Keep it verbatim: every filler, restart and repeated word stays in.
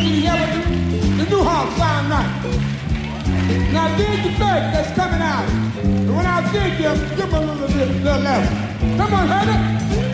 did you hear what the, the new hawk sound like? Now dig the bass that's coming out. And when I dig them, give them a little bit, little level. Come on, Heather.